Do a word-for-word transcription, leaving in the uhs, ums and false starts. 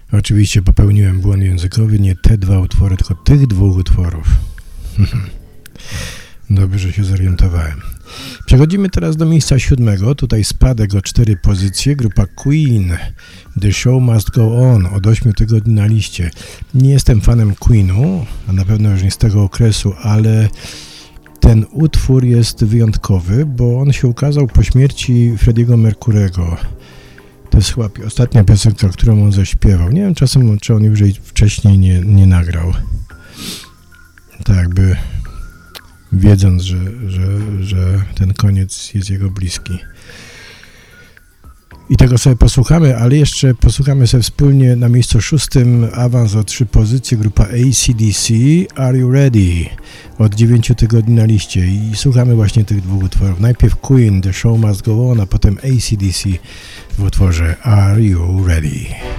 Oczywiście popełniłem błąd językowy, nie te dwa utwory, tylko tych dwóch utworów. Dobrze, że się zorientowałem. Przechodzimy teraz do miejsca siódmego. Tutaj spadek o cztery pozycje. Grupa Queen. The Show Must Go On. Od ośmiu tygodni na liście. Nie jestem fanem Queenu, a na pewno już nie z tego okresu, ale ten utwór jest wyjątkowy, bo on się ukazał po śmierci Freddie'ego Mercurego. To jest chyba ostatnia piosenka, którą on zaśpiewał. Nie wiem czasem, czy on już wcześniej nie, nie nagrał. Tak jakby wiedząc, że, że, że ten koniec jest jego bliski. I tego sobie posłuchamy, ale jeszcze posłuchamy sobie wspólnie na miejscu szóstym, awans o trzy pozycje, grupa A C D C, Are You Ready? Od dziewięciu tygodni na liście i słuchamy właśnie tych dwóch utworów. Najpierw Queen, The Show Must Go On, a potem A C D C w utworze Are You Ready?